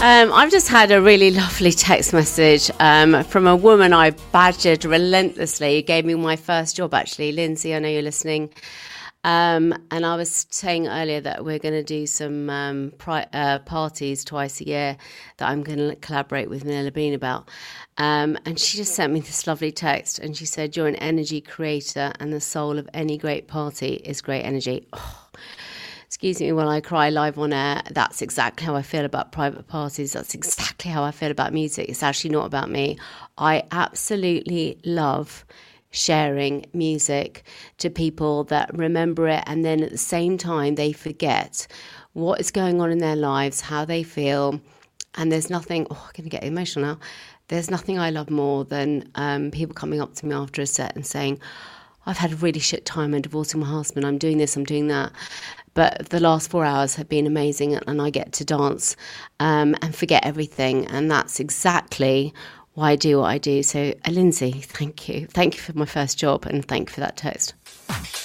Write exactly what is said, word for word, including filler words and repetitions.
Um, I've just had a really lovely text message um, from a woman I badgered relentlessly, who gave me my first job, actually. Lindsay, I know you're listening. Um, and I was saying earlier that we're going to do some um, pri- uh, parties twice a year that I'm going to collaborate with Manila Bean about. Um, and she just sent me this lovely text, and she said, "You're an energy creator, and the soul of any great party is great energy." Oh. Excuse me while I cry live on air. That's exactly how I feel about private parties. That's exactly how I feel about music. It's actually not about me. I absolutely love sharing music to people that remember it, and then at the same time they forget what is going on in their lives, how they feel. And there's nothing, oh, I'm going to get emotional now. There's nothing I love more than um, people coming up to me after a set and saying, "I've had a really shit time. I'm divorcing my husband. I'm doing this, I'm doing that. But the last four hours have been amazing, and I get to dance um, and forget everything." And that's exactly why I do what I do. So, uh, Lindsay, thank you. Thank you for my first job, and thank you for that text.